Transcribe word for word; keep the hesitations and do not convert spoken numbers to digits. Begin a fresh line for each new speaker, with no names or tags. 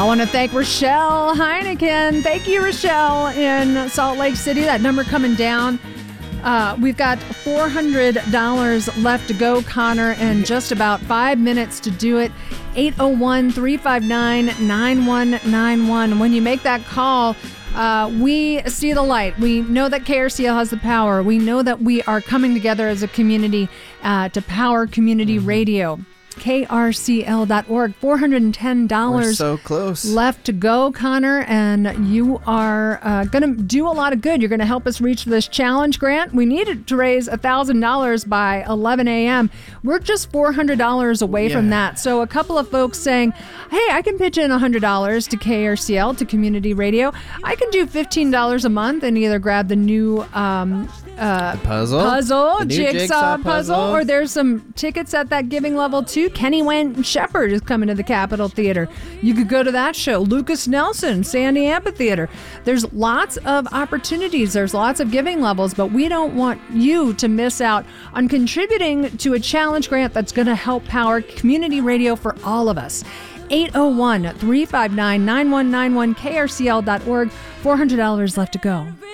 want to thank Rochelle Heineken. Thank you, Rochelle, in Salt Lake City. That number coming down. Uh, we've got four hundred dollars left to go, Connor, and just about five minutes to do it. eight oh one, three five nine, nine one nine one. When you make that call, uh, we see the light. We know that K R C L has the power. We know that we are coming together as a community uh, to power community mm-hmm. radio. K R C L dot org. four hundred ten dollars
We're so close.
left to go, Connor, and you are uh, going to do a lot of good. You're going to help us reach this challenge grant. We needed to raise one thousand dollars by eleven a.m. We're just four hundred dollars away yeah. from that. So a couple of folks saying, hey, I can pitch in one hundred dollars to K R C L, to community radio. I can do fifteen dollars a month and either grab the new um, uh,
puzzle,
puzzle
the new
jigsaw,
jigsaw
puzzle,
puzzle,
or there's some tickets at that giving level too. Kenny Wayne Shepherd is coming to the Capitol Theater. You could go to that show. Lucas Nelson, Sandy Amphitheater. There's lots of opportunities. There's lots of giving levels, but we don't want you to miss out on contributing to a challenge grant that's going to help power community radio for all of us. eight oh one, three five nine, nine one nine one, K R C L dot org. four hundred dollars left to go.